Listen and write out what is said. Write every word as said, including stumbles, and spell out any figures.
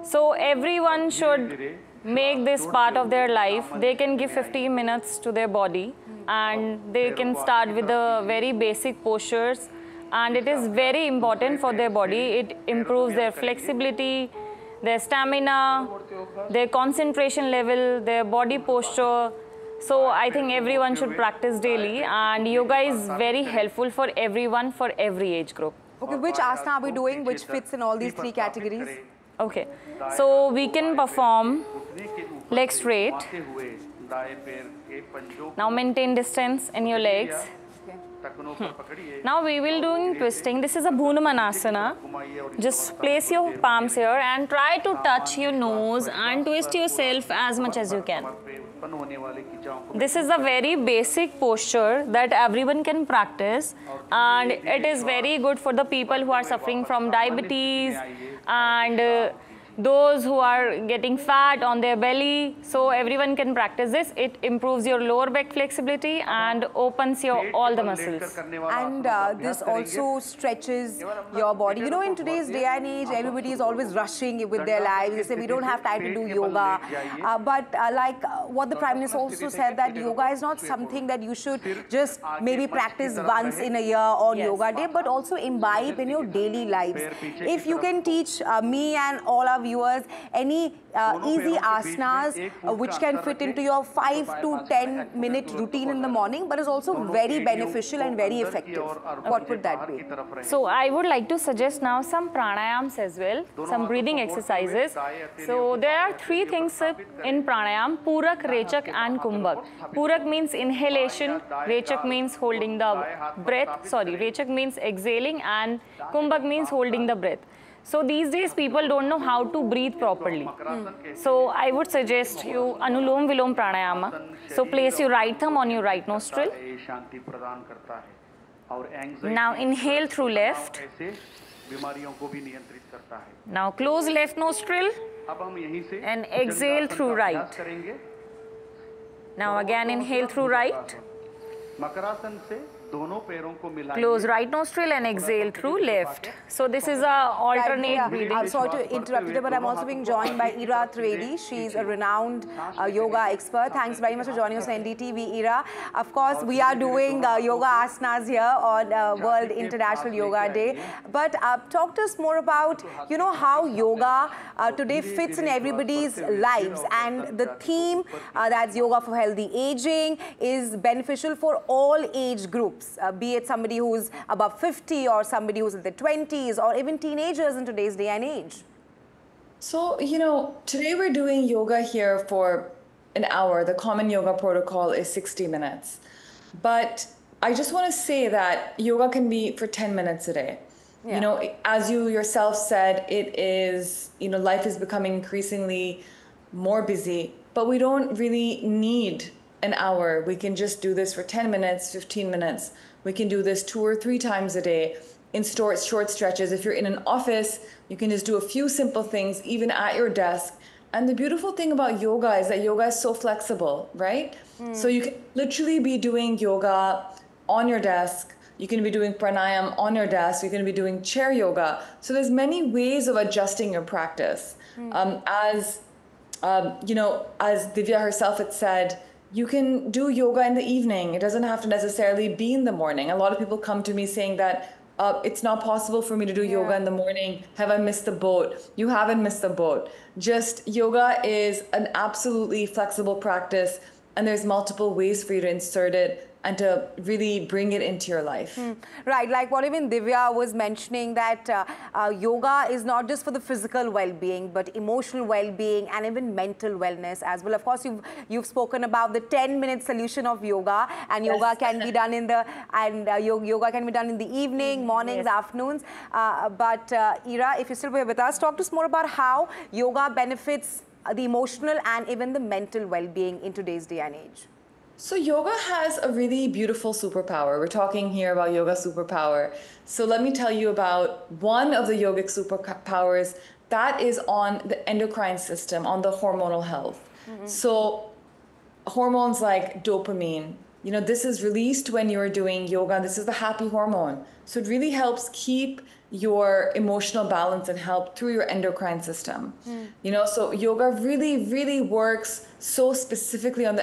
So everyone should make this part of their life. They can give fifteen minutes to their body, and they can start with the very basic postures, and it is very important for their body. It improves their flexibility, their stamina, their concentration level, their body posture. So I think everyone should practice daily, and yoga is very helpful for everyone, for every age group. Okay, which asana are we doing which fits in all these three categories? Okay, so we can perform leg straight. Now maintain distance in your legs. Hmm. Now we will doing twisting. This is a Bhuna Manasana. Just place your palms here and try to touch your nose and twist yourself as much as you can. This is a very basic posture that everyone can practice, and it is very good for the people who are suffering from diabetes and uh, those who are getting fat on their belly. So everyone can practice this. It improves your lower back flexibility and opens your all the muscles. And uh, this also stretches your body. You know, in today's day and age, everybody is always rushing with their lives. They say we don't have time to do yoga. Uh, but uh, like uh, what the Prime Minister also said, that yoga is not something that you should just maybe practice once in a year on Yes. yoga day, but also imbibe in your daily lives. If you can teach uh, me and all our viewers any uh, easy asanas uh, which can fit into your five to ten minute routine in the morning, but is also very beneficial and very effective, what would that be? So I would like to suggest now some pranayams as well, some breathing exercises. So there are three things in pranayam: Purak, Rechak and Kumbhak. Purak means inhalation, Rechak means holding the breath, sorry, Rechak means exhaling, and Kumbhak means holding the breath. So these days people don't know how to breathe properly. Mm. So I would suggest you Anulom Vilom Pranayama. So place your right thumb on your right nostril. Now inhale through left. Now close left nostril and exhale through right. Now again inhale through right. Close right nostril and exhale through left. So this is a alternate Right, yeah. breathing. I'm sorry to interrupt you, but I'm also being joined by Ira Trivedi. She's a renowned uh, yoga expert. Thanks very much for joining us on N D T V, Ira. Of course, we are doing uh, yoga asanas here on uh, World International Yoga Day. But uh, talk to us more about, you know, how yoga uh, today fits in everybody's lives. And the theme, uh, that's yoga for healthy aging, is beneficial for all age groups. Uh, be it somebody who's above fifty or somebody who's in their twenties or even teenagers in today's day and age. So, you know, today we're doing yoga here for an hour. The common yoga protocol is sixty minutes. But I just want to say that yoga can be for ten minutes a day. Yeah. You know, as you yourself said, it is, you know, life is becoming increasingly more busy, but we don't really need an hour. We can just do this for ten minutes, fifteen minutes. We can do this two or three times a day in short, short stretches. If you're in an office, you can just do a few simple things, even at your desk. And the beautiful thing about yoga is that yoga is so flexible, right? Mm. So you can literally be doing yoga on your desk. You can be doing pranayam on your desk. You can be doing chair yoga. So there's many ways of adjusting your practice. Mm. Um, as, um, you know, as Divya herself had said, you can do yoga in the evening. It doesn't have to necessarily be in the morning. A lot of people come to me saying that uh, it's not possible for me to do yeah. yoga in the morning. Have I missed the boat? You haven't missed the boat. Just yoga is an absolutely flexible practice, and there's multiple ways for you to insert it and to really bring it into your life. Hmm. Right, like what even Divya was mentioning, that uh, uh, yoga is not just for the physical well-being, but emotional well-being and even mental wellness as well. Of course, you've, you've spoken about the ten minute solution of yoga, and yes. yoga can be done in the, and uh, yoga can be done in the evening, mornings, yes. afternoons. Uh, but uh, Ira, if you're still here with us, talk to us more about how yoga benefits the emotional and even the mental well-being in today's day and age. So yoga has a really beautiful superpower. We're talking here about yoga superpower. So let me tell you about one of the yogic superpowers that is on the endocrine system, on the hormonal health. Mm-hmm. So hormones like dopamine, you know, this is released when you're doing yoga. This is the happy hormone. So it really helps keep your emotional balance and health through your endocrine system. Mm. You know, so yoga really, really works so specifically on the